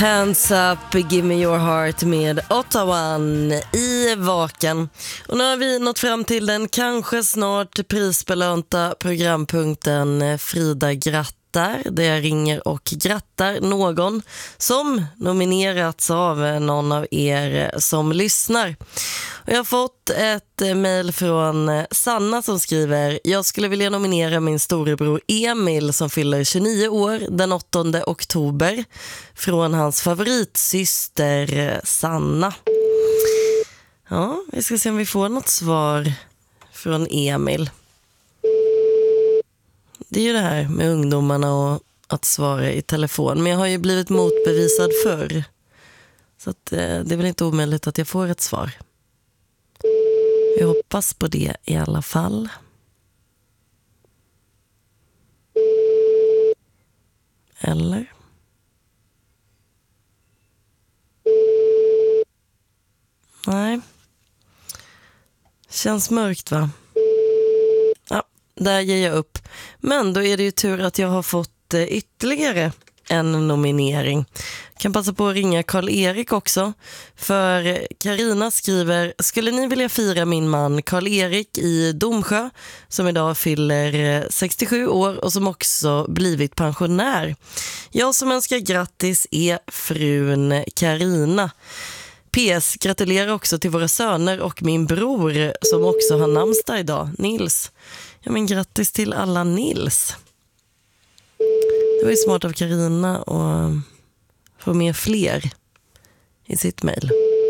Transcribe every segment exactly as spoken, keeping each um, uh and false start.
Hands up, give me your heart med Ottawa i Vaken. Och nu har vi nått fram till den kanske snart prisbelönta programpunkten Frida grattar. Där jag ringer och grattar någon som nominerats av någon av er som lyssnar. Och jag har fått ett mejl från Sanna som skriver: jag skulle vilja nominera min storebror Emil som fyller tjugonio år den åttonde oktober från hans favoritsyster Sanna. Ja, vi ska se om vi får något svar från Emil. Det är ju det här med ungdomarna och att svara i telefon. Men jag har ju blivit motbevisad förr. Så att, eh, det är väl inte omöjligt att jag får ett svar. Jag hoppas på det i alla fall. Eller? Nej. Känns mörkt, va? Ja, där ger jag upp. Men då är det ju tur att jag har fått eh, ytterligare en nominering. Kan passa på att ringa Karl-Erik också. För Karina skriver: skulle ni vilja fira min man Karl-Erik i Domsjö som idag fyller sextiosju år och som också blivit pensionär? Jag som önskar grattis är frun Karina. P S, gratulerar också till våra söner och min bror som också har namnsdag idag, Nils. Ja, men grattis till alla Nils. Det var ju smart av Karina att få med fler i sitt mejl.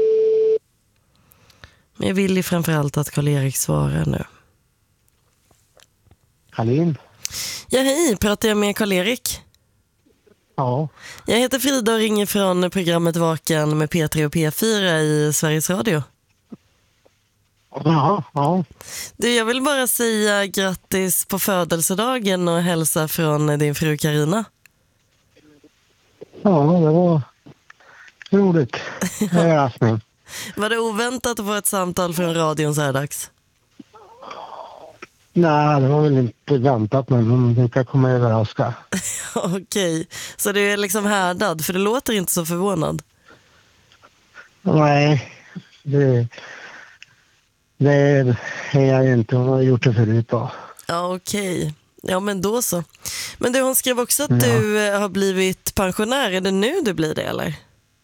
Men jag vill ju framförallt att Karl-Erik svarar nu. Hallin? Ja, hej. Pratar jag med Karl-Erik? Ja. Jag heter Frida och ringer från programmet Vaken med P tre och P fyra i Sveriges Radio. Ja, ja. Du, jag vill bara säga grattis på födelsedagen och hälsa från din fru Karina. Ja, det var roligt. Överraskning. Var det oväntat att få ett samtal från radion så här dags? Nej, det var väl inte väntat, men de brukar komma överraska. Okej, så du är liksom härdad, för det låter inte så förvånad. Nej, det, det är jag inte. Hon har gjort det förut då. Ja, okej. Ja, men då så. Men du, hon skrev också att Ja. du eh, har blivit pensionär. Är det nu du blir det, eller?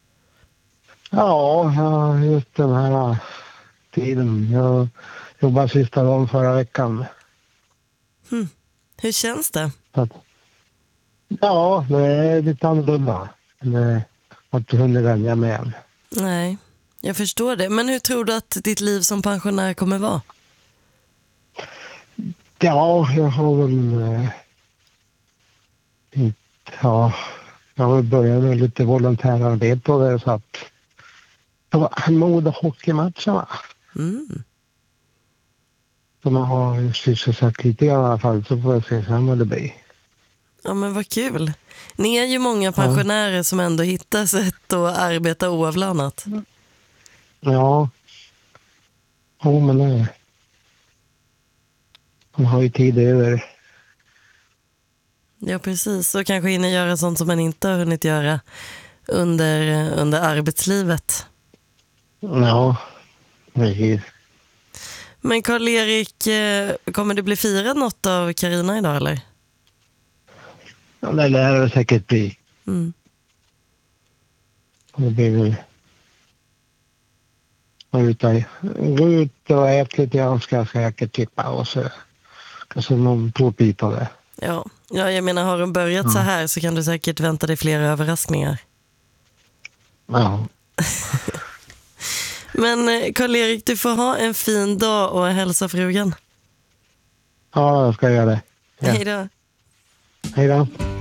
Ja, ja, just den här tiden. Jag jobbade sista dagen förra veckan. Hm. Hur känns det? Så att, ja, det är lite annorlunda. Det har inte hunnit välja med än. Nej, jag förstår det. Men hur tror du att ditt liv som pensionär kommer vara? Ja, jag har väl... Eh, inte, ja, jag har börjat med lite volontärarbete och det, så att det var mod- och hockeymatcherna. Mm. Så man har sysselsatt lite grann i alla fall, så får jag se sen vad det blir. Ja, men vad kul. Ni är ju många pensionärer ja. som ändå hittar sätt att arbeta oavlönat. Ja. Ja, men det... Man har ju tid över. Ja, precis. Och kanske hinner göra sånt som man inte har hunnit göra under, under arbetslivet. Ja, precis. Men Karl-Erik, eh, kommer det bli firat något av Karina idag, eller? Ja, det lär det säkert bli. Mm. Det blir väl... Gå ut och, gå ut och äta lite grann, ska jag säkert tippa, och så kanske någon tårtbit av det. Ja. ja, jag menar, har de börjat ja. så här så kan du säkert vänta dig flera överraskningar. Ja. Men eh, Karl-Erik, du får ha en fin dag och hälsa frugan. Ja, jag ska göra det. Ja. Hej då. Hej då.